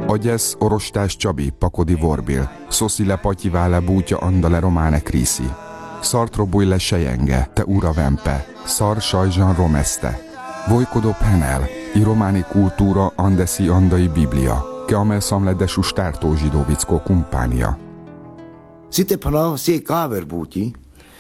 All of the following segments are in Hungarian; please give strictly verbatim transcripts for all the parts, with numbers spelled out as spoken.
Agyes orostás Csabi, Pakodi Vorbil, Szoszile Patyivále bútja andale romane krisi. Szartrobúj le sejenge, te ura vempe, szar sajzsan romeste. Vojkodó penel, i románi kultúra andeszi andai biblia, ke amel samlede sustártó zsidóvickó kumpánia. Site pana si káver búti,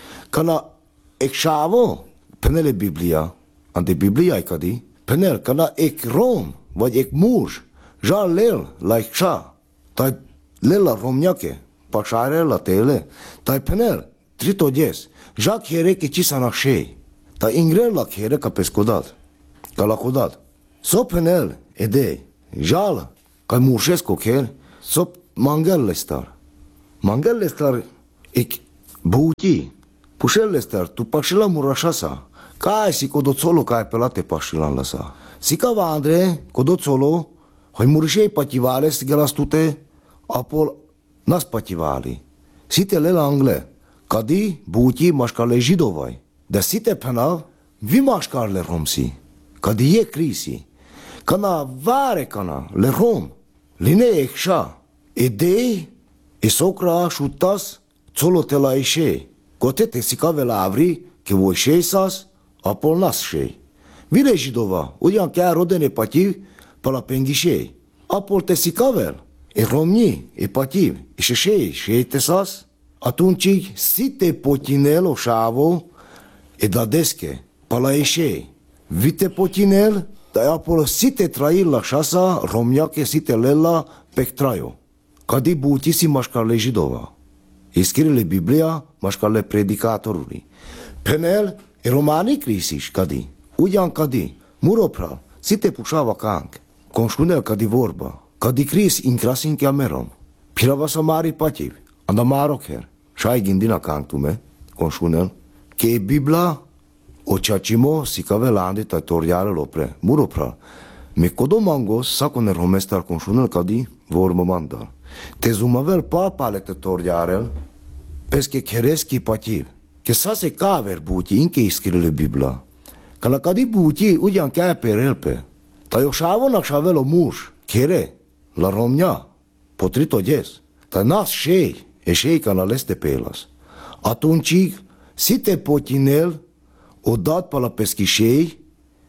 kana ek sávo, penele biblia, ante biblia kadi, penel kana ek rom, vagy ek múzs, žal lel, like sa, taj lela romnyake, pašare la tele, taj penel, trito des, žak here ke čisanak šej, taj ingre la here ka peskodat, ka lakodat. So penel, ede, žal, ka mušesko kher, so mangel lestar. Mangel lestar ek búti, pušel lestar, tu pašila murašasa, kaj si kodo colo kaj pelate pašilan lasa. Si ka vandre, kodo colo, hogy murisei patyivale sgelasztute, apol nas patyivali. Site lela angle, kadi búti maškale židovaj, de site penal, vi maškale romsi, kadi je krisi, kana vare kana le rom, line ekša, edei, e sokra šutas, colo tela eše, kote te si ka vela avri, ke voj šejsas, apol nas šej. Vire židova, ugyan chiar rodene pativ, pala pengișei. Apol te sicavel, e romni, e pativ, e șeșei, șei te sas, atunci si te potinel o șavo, e dadesche, pala eșei. Vite potinel, da apol si te trail la șasa, romniache si te lela pectraio. Cadi buti si mașcale židova. Iscrile Biblia, mașcale predicatorului. Penel, e romani crisiș, cadi. Ugyan cadi, muropral, si te pușava canc. Conșunel cadi vorba, cadi cris incrasin chiamerom. Piravasa mari pativ, anda marocher. Șai gindina canctume, conșunel, che e Biblia, o ceacimo si cavelande tatoriare lopre. Muropral, me codo mangos sacone romestar conșunel cadi vorba mandal. Te zumavel pa pale tatoriarel, pesche chereschi pativ. Che sa se caver buti, inche iscrile Biblia. Că la cadi buti, ugyan chiar pe relpe. Ta eu șavonak șavelo muș, chere, la Romnia, potrito des. Ta nas șei, e șei ca la leste pe elas. Atunci, si te potinel, o dat pa la peschișei,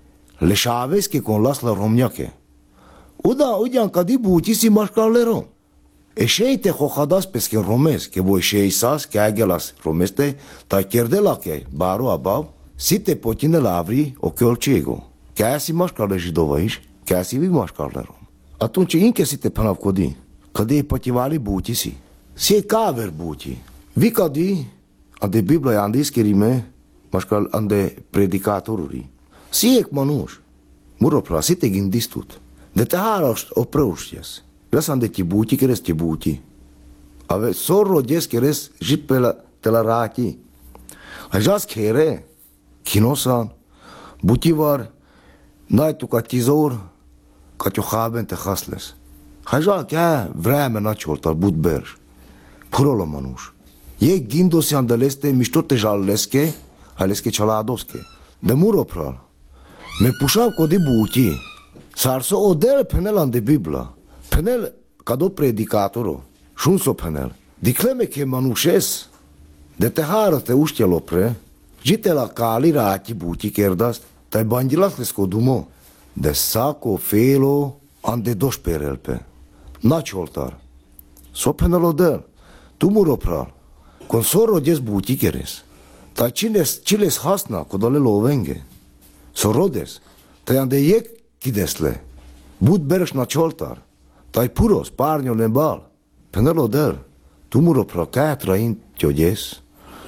le șaves che con las la Romniache. Uda, ugyan cadi buti si mașcar le rom. E șei te hohadas pesche romes, che voi șei sas, che agelas romeste, ta chiar de la che, baro abav, si te potinel avri o chiolcego. Chiar si mașcarle židova aici, chiar si vi mașcarle rom. Atunci inche si te panav codi, cadi e pativali buti si. Si e caver buti. Vi cadi, ande Biblia ande ischerime, mașcal ande predicatoruri. Si ec manuș. Muropra, si te gindistut. De te harașt o preușties. Res ande ti buti, che res ti buti. Ave sorro des che res jit pe la, te la rati. Ajas chere, kinosan, butivar, N-ai tu ca tizor, ca te-o haben te hasles. Haja, chiar vreme naciolta, but berj. Purolo manuș. E gindosi andaleste, mișto te jalleske, haleske čaladoske. De muro pral. Me pușav codi buti. Sarso odel penel ande Bibla. Penel cado predicatoro. Șunso penel. Dicleme che manușes. De te hară te uștie lopre. Gite la cali rati buti cherdas. Tai bandilas le scodumo, de saco felo ande dos perelpe. Naci oltar. So penelo del. Tu muropral. Con soro des buti keres. Tai cines ciles hasna codole lovenge. So rodes. Tai ande yek kidesle. Bud berš naci oltar. Tai puros parnio lembal. Penelo del. Tu muropral ca train tiodes.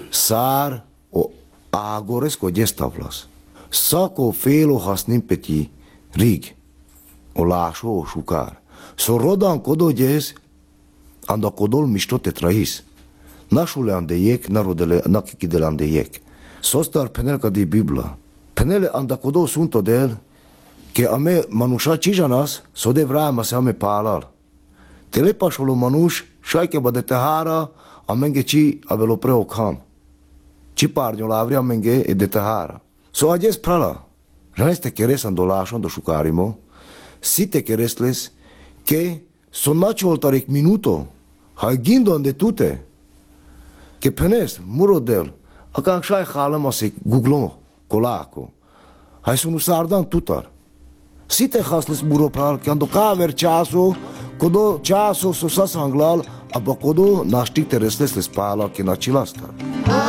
Sar o agores co des tavlas. Sako felo hasnim peti rig, o lásó o sukár. So rodan kodo gyez, anda kodol misto te trais. Nasule ande yek, narodele, nakikidele ande yek. Sostar penel kadi Bibla. Penele anda kodo sunto del, ke ame manuša čižanas, so de vrama se ame palal. Telepašolo manuš, šajke bade te hara, amenge ci avelo preo kam. Ci parnio lavri amenge e de te hara. So ages prala, janeste keres ando lașo ando șucarimo, si te keresles, ke Sonnaccioltar ik minuto, hai gindon de tute, che penest, murodel, akan shai khalam asik googlo, kolako, hai sunu sardan tutar. Site khaslis buropral, kando kaver chaso, kodo chaso sosas anglal, aba kodo nashtik teresles les pala, ke na chilastar.